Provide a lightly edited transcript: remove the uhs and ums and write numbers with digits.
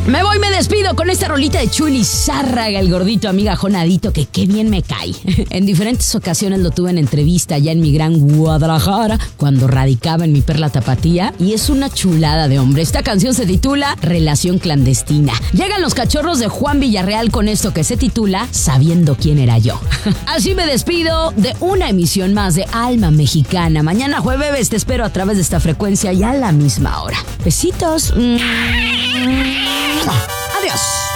Me despido con esta rolita de Chuy Lizárraga, el gordito amigajonadito, que qué bien me cae. En diferentes ocasiones lo tuve en entrevista allá en mi gran Guadalajara, cuando radicaba en mi perla tapatía, y es una chulada de hombre. Esta canción se titula Relación Clandestina. Llegan los cachorros de Juan Villarreal con esto que se titula Sabiendo Quién Era Yo. Así me despido de una emisión más de Alma Mexicana. Mañana jueves te espero a través de esta frecuencia y a la misma hora. Besitos. Adiós.